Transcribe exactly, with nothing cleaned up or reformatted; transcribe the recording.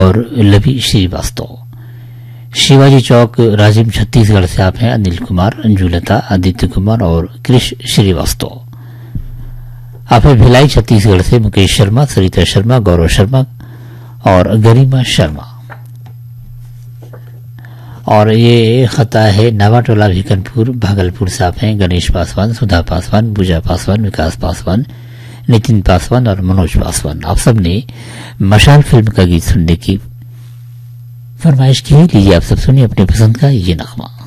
और लवी श्रीवास्तव। शिवाजी चौक राजिम छत्तीसगढ़ से आप हैं अनिल कुमार, अंजुलता, आदित्य कुमार और कृष श्रीवास्तव। आप हैं भिलाई छत्तीसगढ़ से मुकेश शर्मा, सरिता शर्मा, गौरव शर्मा और गरिमा शर्मा। और ये खता है नावाटोला भिकनपुर भागलपुर से आप हैं गणेश पासवान, सुधा पासवान, पूजा पासवान, विकास पासवान, नितिन पासवान और मनोज पासवान। आप सबने मशाल फिल्म का गीत सुनने की फरमाइश की। लीजिए आप सब सुनिए अपनी पसंद का ये नगमा।